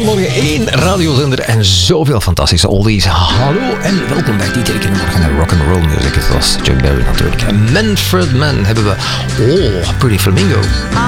Goedemorgen, 1 radiozender en zoveel fantastische oldies. Hallo en welkom bij die tekenmorgen naar rock'n'roll music. Het was Chuck Berry natuurlijk. En Manfred Mann hebben we. Oh, Pretty Flamingo.